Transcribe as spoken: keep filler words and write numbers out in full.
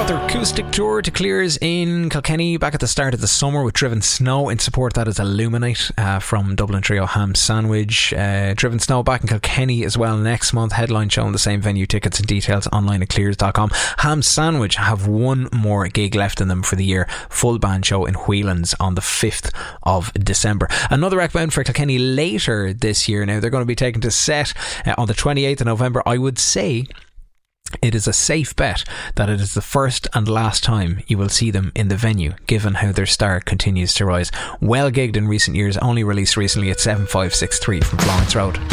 their acoustic tour to Clears in Kilkenny back at the start of the summer with Driven Snow. In support, that is Illuminate uh, from Dublin trio Ham Sandwich. Uh, Driven Snow back in Kilkenny as well next month. Headline show in the same venue. Tickets and details online at clears dot com. Ham Sandwich have one more gig left in them for the year. Full band show in Whelan's on the fifth of December. Another recommend for Kilkenny later this year. Now they're going to be taken to set uh, on the twenty-eighth of November. I would say it is a safe bet that it is the first and last time you will see them in the venue, given how their star continues to rise. Well gigged in recent years, only released recently at seven five six three from Florence Road.